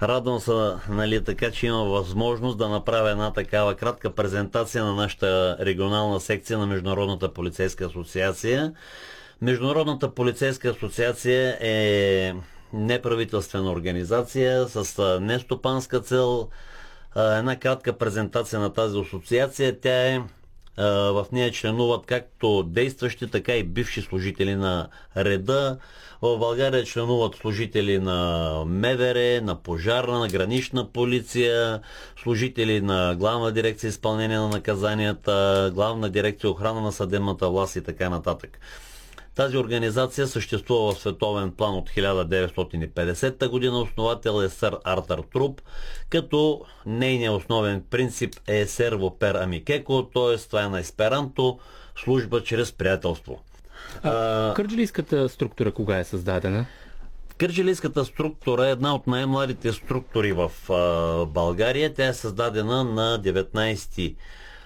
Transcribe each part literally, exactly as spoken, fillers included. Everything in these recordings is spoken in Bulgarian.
Радвам се, нали, така, че има възможност да направя една такава кратка презентация на нашата регионална секция на Международната полицейска асоциация. Международната полицейска асоциация е неправителствена организация с нестопанска цел. Една кратка презентация на тази асоциация. Тя е в нея членуват както действащи, така и бивши служители на реда. В България членуват служители на МВР, на пожарна, на гранична полиция, служители на Главна дирекция изпълнение на наказанията, Главна дирекция охрана на съдебната власт и така нататък. Тази организация съществува в световен план от хиляда деветстотин и петдесета година. Основател е сър Артър Труп, като нейният основен принцип е серво пер амикеко, т.е. това е на есперанто, служба чрез приятелство. А, кърджалийската структура кога е създадена? Кърджалийската структура е една от най-младите структури в а, България. Тя е създадена на деветнайсети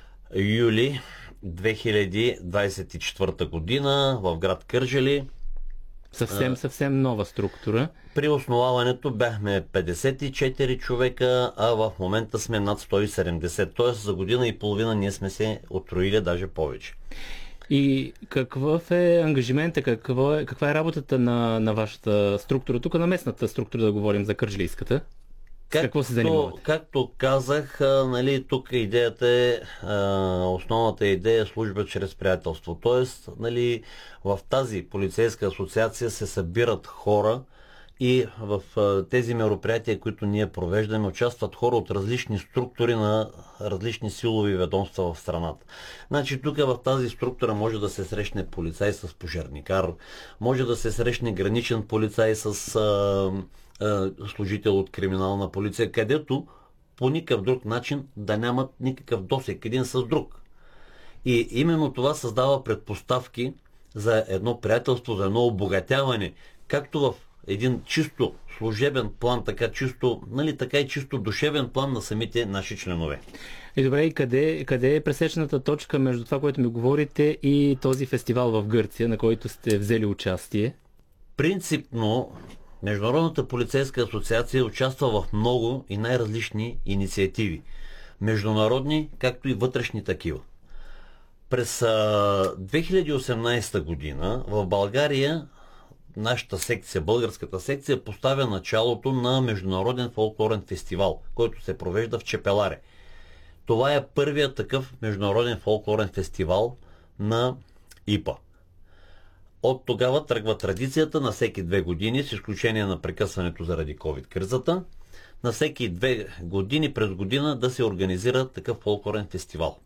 юли две хиляди двайсет и четвърта година в град Кърджали. Съвсем, съвсем нова структура. При основаването бяхме петдесет и четири човека, а в момента сме над сто и седемдесет. Т.е. за година и половина ние сме се отроили даже повече. И какъв е ангажимента, какво е, каква е работата на, на вашата структура? Тук на местната структура да говорим за кърджалийската. Както, какво се занимавате? Както казах, нали, тук идеята е, основната идея е служба чрез приятелство. Тоест, нали, в тази полицейска асоциация се събират хора и в тези мероприятия, които ние провеждаме, участват хора от различни структури на различни силови ведомства в страната. Значи тук в тази структура може да се срещне полицай с пожарникар, може да се срещне граничен полицай с а, служител от криминална полиция, където по никакъв друг начин да нямат никакъв досек един с друг. И именно това създава предпоставки за едно приятелство, за едно обогатяване, както в един чисто служебен план, така чисто, нали, така и чисто душевен план на самите наши членове. И добре, и къде, къде е пресечната точка между това, което ми говорите, и този фестивал в Гърция, на който сте взели участие? Принципно Международната полицейска асоциация участва в много и най-различни инициативи. Международни, както и вътрешни такива. През а, две хиляди и осемнайсета година в България нашата секция, българската секция, поставя началото на Международен фолклорен фестивал, който се провежда в Чепеларе. Това е първият такъв международен фолклорен фестивал на ИПА. От тогава тръгва традицията на всеки две години, с изключение на прекъсването заради ковид-кризата, на всеки две години през година да се организира такъв фолклорен фестивал.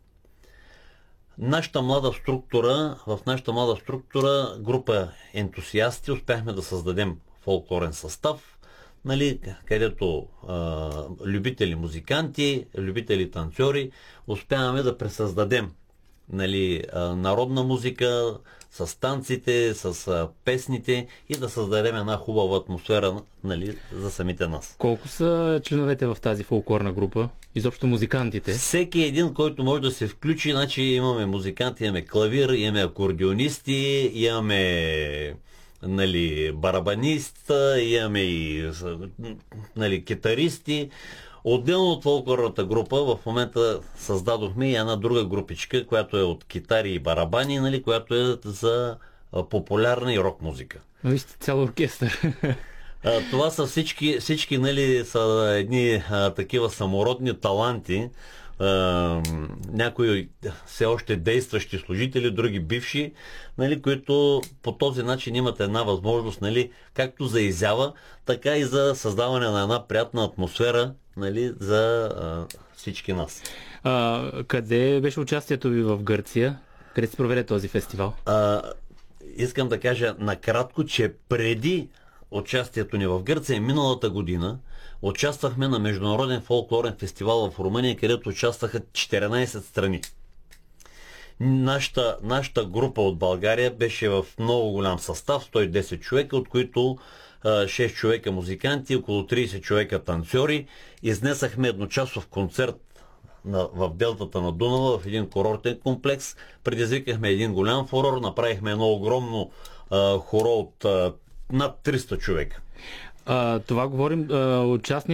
Нашата млада структура, в нашата млада структура група ентусиасти успяхме да създадем фолклорен състав, нали, където а, любители музиканти, любители танцори, успяваме да пресъздадем, нали, а, народна музика с танците, с а, песните и да създадем една хубава атмосфера, нали, за самите нас. Колко са членовете в тази фолклорна група? Изобщо музикантите? Всеки един, който може да се включи, значи имаме музиканти, имаме клавир, имаме акордеонисти, имаме, нали, барабанист, имаме и, нали, китаристи. Отделно от фолклорната група в момента създадохме и една друга групичка, която е от китари и барабани, нали, която е за популярна и рок музика. Вижте, цял оркестър. А, това са всички, всички, нали, са едни а, такива самородни таланти, а, някои все още действащи служители, други бивши, нали, които по този начин имат една възможност, нали, както за изява, така и за създаване на една приятна атмосфера, нали, за а, всички нас. А, къде беше участието ви в Гърция? Къде се проведе този фестивал? А, искам да кажа накратко, че преди участието ни в Гърция миналата година участвахме на Международен фолклорен фестивал в Румъния, където участваха четиринайсет страни. Нашата, нашата група от България беше в много голям състав, сто и десет човека, от които а, шест човека музиканти, около трийсет човека танцори. Изнесахме едночасов концерт на, в делтата на Дунава, в един курортен комплекс. Предизвикахме един голям фурор, направихме едно огромно а, хоро от а, над триста човека. А, това говорим, а, участници